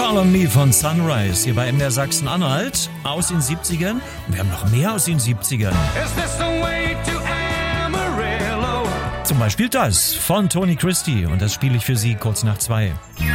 Call on Me von Sunrise hier bei MDR Sachsen-Anhalt aus den 70ern. Und wir haben noch mehr aus den 70ern. Zum Beispiel das von Tony Christie. Und das spiele ich für Sie kurz nach 2.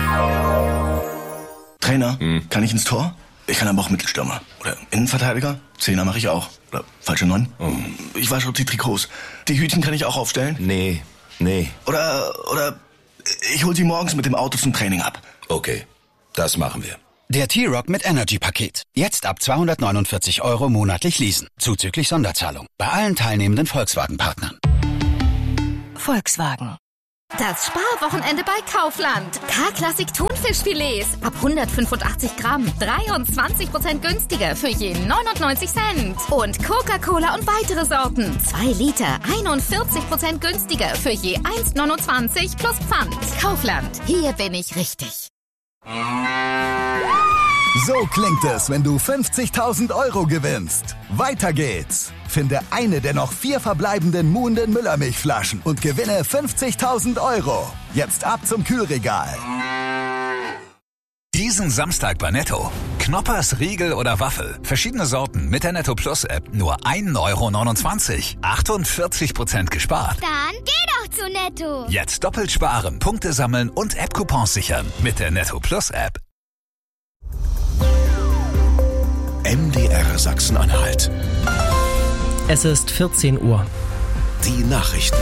Trainer, kann ich ins Tor? Ich kann aber auch Mittelstürmer. Oder Innenverteidiger? Zehner mache ich auch. Oder falsche 9? Ich wasche auch die Trikots. Die Hütchen kann ich auch aufstellen? Nee. Oder ich hol sie morgens mit dem Auto zum Training ab. Okay, das machen wir. Der T-Roc mit Energy-Paket. Jetzt ab 249 € monatlich leasen. Zuzüglich Sonderzahlung. Bei allen teilnehmenden Volkswagen-Partnern. Volkswagen. Das Sparwochenende bei Kaufland. K-Klassik Thunfischfilets. Ab 185 Gramm. 23% günstiger für je 99 Cent. Und Coca-Cola und weitere Sorten. 2 Liter. 41% günstiger für je 1,29 plus Pfand. Kaufland. Hier bin ich richtig. So klingt es, wenn du 50.000 € gewinnst. Weiter geht's. Finde eine der noch 4 verbleibenden Muhnden Müllermilchflaschen und gewinne 50.000 €. Jetzt ab zum Kühlregal. Diesen Samstag bei Netto. Knoppers, Riegel oder Waffel. Verschiedene Sorten mit der Netto Plus App. Nur 1,29 €. 48% gespart. Dann geh doch zu Netto. Jetzt doppelt sparen, Punkte sammeln und App-Coupons sichern. Mit der Netto Plus App. MDR Sachsen-Anhalt. Es ist 14 Uhr. Die Nachrichten.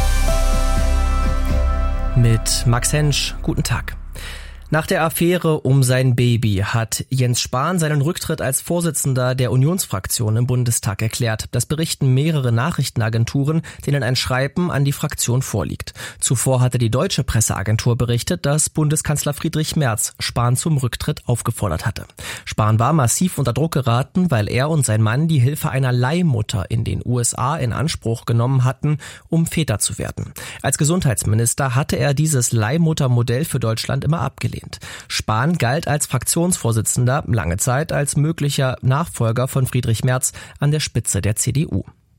Mit Max Hensch. Guten Tag. Nach der Affäre um sein Baby hat Jens Spahn seinen Rücktritt als Vorsitzender der Unionsfraktion im Bundestag erklärt. Das berichten mehrere Nachrichtenagenturen, denen ein Schreiben an die Fraktion vorliegt. Zuvor hatte die deutsche Presseagentur berichtet, dass Bundeskanzler Friedrich Merz Spahn zum Rücktritt aufgefordert hatte. Spahn war massiv unter Druck geraten, weil er und sein Mann die Hilfe einer Leihmutter in den USA in Anspruch genommen hatten, um Väter zu werden. Als Gesundheitsminister hatte er dieses Leihmuttermodell für Deutschland immer abgelehnt. Spahn galt als Fraktionsvorsitzender lange Zeit als möglicher Nachfolger von Friedrich Merz an der Spitze der CDU.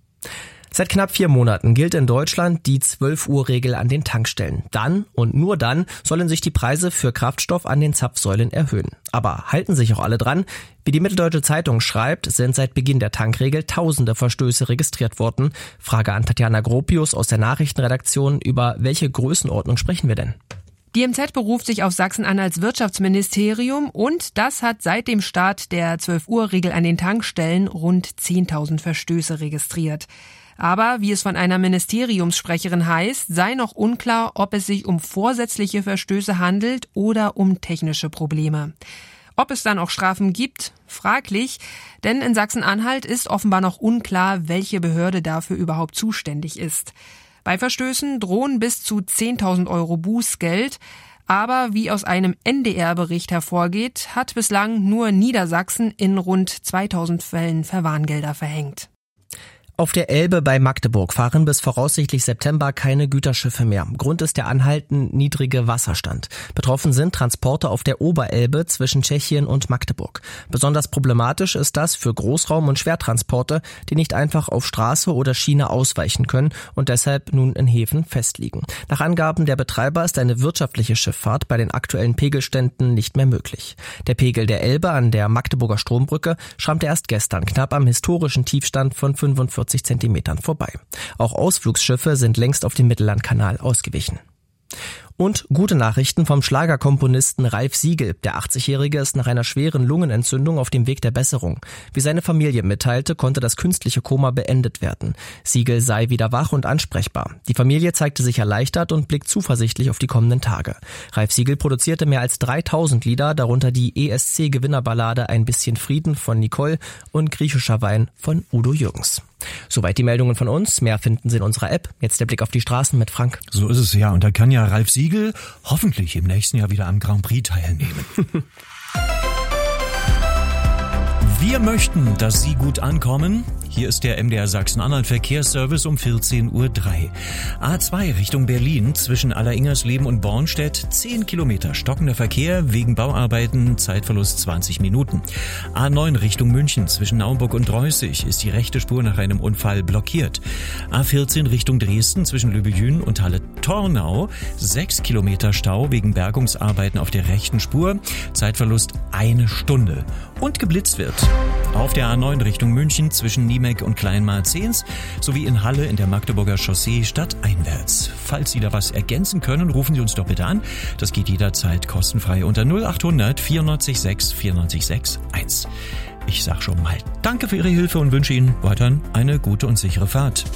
Seit knapp 4 Monaten gilt in Deutschland die 12-Uhr-Regel an den Tankstellen. Dann und nur dann sollen sich die Preise für Kraftstoff an den Zapfsäulen erhöhen. Aber halten sich auch alle dran? Wie die Mitteldeutsche Zeitung schreibt, sind seit Beginn der Tankregel tausende Verstöße registriert worden. Frage an Tatjana Gropius aus der Nachrichtenredaktion. Über welche Größenordnung sprechen wir denn? Die MZ beruft sich auf Sachsen-Anhalts Wirtschaftsministerium und das hat seit dem Start der 12-Uhr-Regel an den Tankstellen rund 10.000 Verstöße registriert. Aber, wie es von einer Ministeriumssprecherin heißt, sei noch unklar, ob es sich um vorsätzliche Verstöße handelt oder um technische Probleme. Ob es dann auch Strafen gibt? Fraglich, denn in Sachsen-Anhalt ist offenbar noch unklar, welche Behörde dafür überhaupt zuständig ist. Bei Verstößen drohen bis zu 10.000 € Bußgeld. Aber wie aus einem NDR-Bericht hervorgeht, hat bislang nur Niedersachsen in rund 2.000 Fällen Verwarngelder verhängt. Auf der Elbe bei Magdeburg fahren bis voraussichtlich September keine Güterschiffe mehr. Grund ist der anhaltend niedrige Wasserstand. Betroffen sind Transporte auf der Oberelbe zwischen Tschechien und Magdeburg. Besonders problematisch ist das für Großraum- und Schwertransporte, die nicht einfach auf Straße oder Schiene ausweichen können und deshalb nun in Häfen festliegen. Nach Angaben der Betreiber ist eine wirtschaftliche Schifffahrt bei den aktuellen Pegelständen nicht mehr möglich. Der Pegel der Elbe an der Magdeburger Strombrücke schrammte erst gestern knapp am historischen Tiefstand von 45 Zentimetern vorbei. Auch Ausflugsschiffe sind längst auf dem Mittellandkanal ausgewichen. Und gute Nachrichten vom Schlagerkomponisten Ralf Siegel. Der 80-Jährige ist nach einer schweren Lungenentzündung auf dem Weg der Besserung. Wie seine Familie mitteilte, konnte das künstliche Koma beendet werden. Siegel sei wieder wach und ansprechbar. Die Familie zeigte sich erleichtert und blickt zuversichtlich auf die kommenden Tage. Ralf Siegel produzierte mehr als 3.000 Lieder, darunter die ESC-Gewinnerballade Ein bisschen Frieden von Nicole und Griechischer Wein von Udo Jürgens. Soweit die Meldungen von uns. Mehr finden Sie in unserer App. Jetzt der Blick auf die Straßen mit Frank. So ist es ja. Und da kann ja Ralf Siegel hoffentlich im nächsten Jahr wieder am Grand Prix teilnehmen. Wir möchten, dass Sie gut ankommen. Hier ist der MDR Sachsen-Anhalt Verkehrsservice um 14:03 Uhr. A2 Richtung Berlin zwischen Alleringersleben und Bornstedt 10 Kilometer stockender Verkehr wegen Bauarbeiten, Zeitverlust 20 Minuten. A9 Richtung München zwischen Naumburg und Dreußig ist die rechte Spur nach einem Unfall blockiert. A14 Richtung Dresden zwischen Lübejün und Halle-Tornau 6 Kilometer Stau wegen Bergungsarbeiten auf der rechten Spur, Zeitverlust 1 Stunde. Und geblitzt wird auf der A9 Richtung München zwischen Niemek und Kleinmarzens sowie in Halle in der Magdeburger Chaussee stadteinwärts. Falls Sie da was ergänzen können, rufen Sie uns doch bitte an. Das geht jederzeit kostenfrei unter 0800 94 6 94 6 1. Ich sag schon mal danke für Ihre Hilfe und wünsche Ihnen weiterhin eine gute und sichere Fahrt.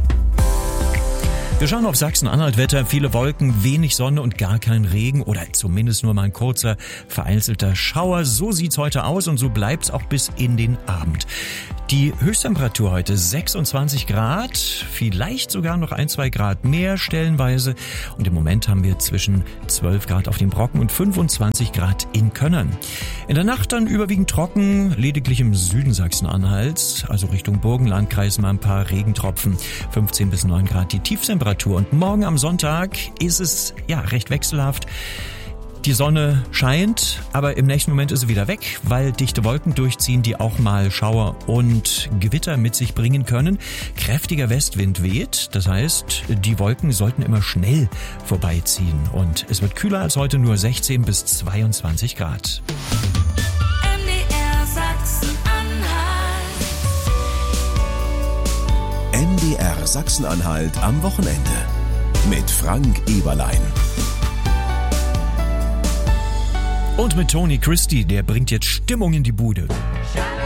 Wir schauen auf Sachsen-Anhalt-Wetter, viele Wolken, wenig Sonne und gar kein Regen oder zumindest nur mal ein kurzer, vereinzelter Schauer. So sieht's heute aus und so bleibt's auch bis in den Abend. Die Höchsttemperatur heute 26 Grad, vielleicht sogar noch 1-2 Grad mehr stellenweise. Und im Moment haben wir zwischen 12 Grad auf dem Brocken und 25 Grad in Könnern. In der Nacht dann überwiegend trocken, lediglich im Süden Sachsen-Anhalts, also Richtung Burgenlandkreis mal ein paar Regentropfen. 15 bis 9 Grad die Tiefstemperatur. Und morgen am Sonntag ist es recht wechselhaft. Die Sonne scheint, aber im nächsten Moment ist sie wieder weg, weil dichte Wolken durchziehen, die auch mal Schauer und Gewitter mit sich bringen können. Kräftiger Westwind weht, das heißt, die Wolken sollten immer schnell vorbeiziehen. Und es wird kühler als heute, nur 16 bis 22 Grad. MDR Sachsen-Anhalt. MDR Sachsen-Anhalt am Wochenende mit Frank Eberlein. Und mit Tony Christie, der bringt jetzt Stimmung in die Bude.